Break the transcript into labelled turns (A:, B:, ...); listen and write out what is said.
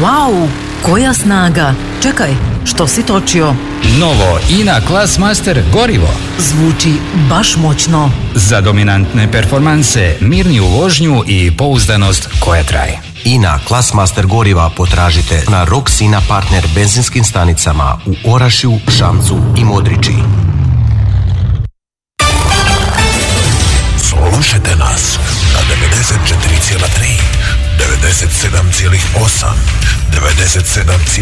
A: Wow, koja snaga! Čekaj, što si točio?
B: Novo INA Classmaster gorivo.
A: Zvuči baš moćno.
B: Za dominantne performanse, mirniju vožnju i pouzdanost koja traje.
C: INA Classmaster goriva potražite na Roxina partner benzinskim stanicama u Orašju, Šamcu i Modriči.
D: Slušajte nas na 94,3, 97,8, 97,8